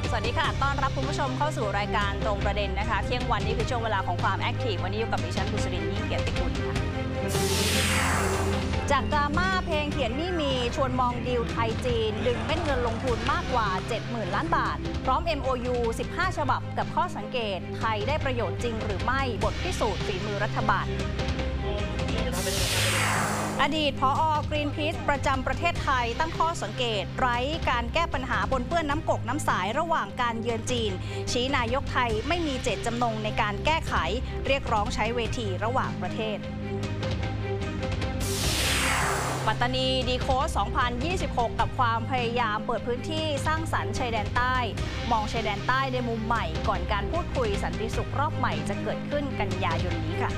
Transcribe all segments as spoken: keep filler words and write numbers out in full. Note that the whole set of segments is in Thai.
สวัสดีค่ะต้อนรับคุณผู้ชมเข้าสู่รายการตรงประเด็นนะคะเที่ยงวันนี้คือช่วงเวลาของความแอคทีฟวันนี้อยู่กับดิฉันบุษรินทร์ยิ่งเกียรติกุลค่ะจากดราม่าเพลงเขียนไม่มีชวนมองดีลไทยจีนดึงเม็ดเงินลงทุนมากกว่า เจ็ดหมื่น ล้านบาทพร้อม เอ็ม โอ ยู สิบห้า ฉบับกับข้อสังเกตไทยได้ประโยชน์จริงหรือไม่บทพิสูจน์ฝีมือรัฐบาลอดีตผอ. Greenpeace ประจำประเทศไทยตั้งข้อสังเกตไร้การแก้ปัญหาปนเปื้อนน้ำกกน้ำสายระหว่างการเยือนจีนชี้นายกไทยไม่มีเจตจำนงในการแก้ไขเรียกร้องใช้เวทีระหว่างประเทศปัตตานีดีโค้ช สองพันยี่สิบหก กับความพยายามเปิดพื้นที่สร้างสรรค์ชายแดนใต้มองชายแดนใต้ในมุมใหม่ก่อนการพูดคุยสันติสุขรอบใหม่จะเกิดขึ้นกันยายนนี้ค่ะ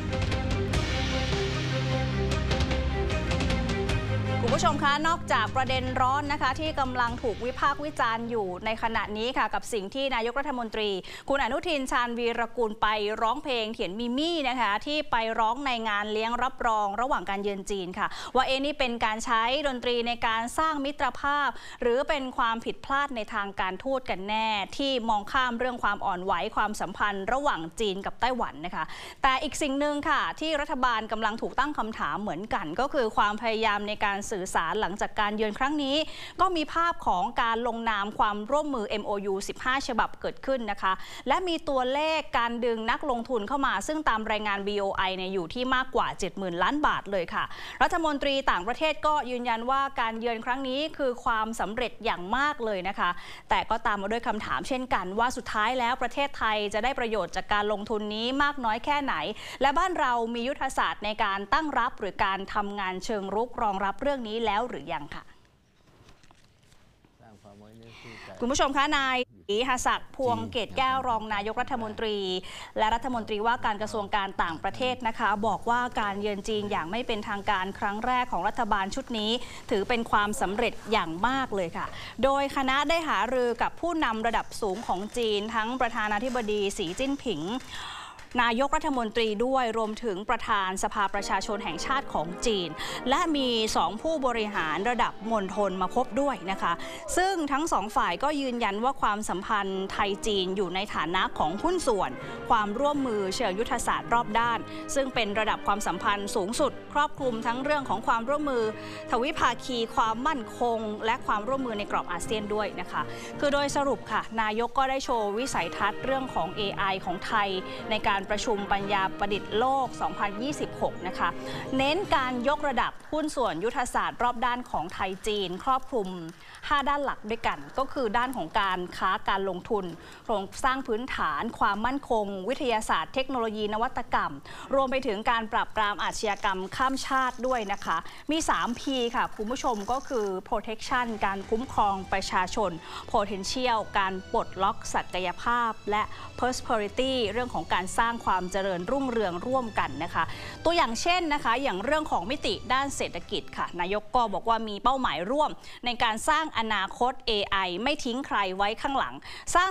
คุณผู้ชมคะนอกจากประเด็นร้อนนะคะที่กำลังถูกวิพากษ์วิจารณ์อยู่ในขณะนี้ค่ะกับสิ่งที่นายกรัฐมนตรีคุณอนุทินชาญวีรกูลไปร้องเพลงเถียนมิมี่นะคะที่ไปร้องในงานเลี้ยงรับรองระหว่างการเยือนจีนค่ะว่าเอ็นี่เป็นการใช้ดนตรีในการสร้างมิตรภาพหรือเป็นความผิดพลาดในทางการทูตกันแน่ที่มองข้ามเรื่องความอ่อนไหวความสัมพันธ์ระหว่างจีนกับไต้หวันนะคะแต่อีกสิ่งหนึ่งค่ะที่รัฐบาลกำลังถูกตั้งคำถามเหมือนกันก็คือความพยายามในการสื่อสารหลังจากการเยือนครั้งนี้ก็มีภาพของการลงนามความร่วมมือ เอ็ม โอ ยู สิบห้า ฉบับเกิดขึ้นนะคะและมีตัวเลขการดึงนักลงทุนเข้ามาซึ่งตามรายงาน บี โอ ไอ เนี่ยอยู่ที่มากกว่า เจ็ดหมื่น ล้านบาทเลยค่ะรัฐมนตรีต่างประเทศก็ยืนยันว่าการเยือนครั้งนี้คือความสำเร็จอย่างมากเลยนะคะแต่ก็ตามมาด้วยคำถามเช่นกันว่าสุดท้ายแล้วประเทศไทยจะได้ประโยชน์จากการลงทุนนี้มากน้อยแค่ไหนและบ้านเรามียุทธศาสตร์ในการตั้งรับหรือการทำงานเชิงรุกรองรับเรื่องนี้แล้วหรือยังค่ะคุณผู้ชมคะนายศรีหศักดิ์พวงเกตแก้วรองนายกรัฐมนตรีและรัฐมนตรีว่าการกระทรวงการต่างประเทศนะคะบอกว่าการเยือนจีนอย่างไม่เป็นทางการครั้งแรกของรัฐบาลชุดนี้ถือเป็นความสำเร็จอย่างมากเลยค่ะโดยคณะได้หารือกับผู้นำระดับสูงของจีนทั้งประธานาธิบดีสีจิ้นผิงนายกรัฐมนตรีด้วยรวมถึงประธานสภาประชาชนแห่งชาติของจีนและมีสองผู้บริหารระดับมณฑลมาพบด้วยนะคะซึ่งทั้งสองฝ่ายก็ยืนยันว่าความสัมพันธ์ไทยจีนอยู่ในฐานะของหุ้นส่วนความร่วมมือเชิงยุทธศาสตร์รอบด้านซึ่งเป็นระดับความสัมพันธ์สูงสุดครอบคลุมทั้งเรื่องของความร่วมมือทวิภาคีความมั่นคงและความร่วมมือในกรอบอาเซียนด้วยนะคะคือโดยสรุปค่ะนายกก็ได้โชว์วิสัยทัศน์เรื่องของ เอ ไอ ของไทยในการประชุมปัญญาประดิษฐ์โลก สองพันยี่สิบหก นะคะเน้นการยกระดับหุ้นส่วนยุทธศาสตร์รอบด้านของไทยจีนครอบคลุมห้าด้านหลักด้วยกันก็คือด้านของการค้าการลงทุนโครงสร้างพื้นฐานความมั่นคงวิทยาศาสตร์เทคโนโลยีนวัตกรรมรวมไปถึงการปราบปรามอาชญากรรมข้ามชาติด้วยนะคะมี สาม พี ค่ะคุณผู้ชมก็คือ protection การคุ้มครองประชาชน potential การปลดล็อกศักยภาพและ prosperity เรื่องของการสร้างความเจริญรุ่งเรืองร่วมกันนะคะตัวอย่างเช่นนะคะอย่างเรื่องของมิติด้านเศรษฐกิจค่ะนายกก็บอกว่ามีเป้าหมายร่วมในการสร้างอนาคต เอ ไอ ไม่ทิ้งใครไว้ข้างหลังสร้าง